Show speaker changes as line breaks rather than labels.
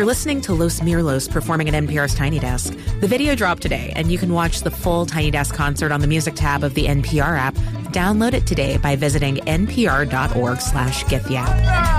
you're listening to Los Mirlos performing at NPR's Tiny Desk, the video dropped today, and you can watch the full Tiny Desk concert on the music tab of the NPR app. Download it today by visiting npr.org/gettheapp.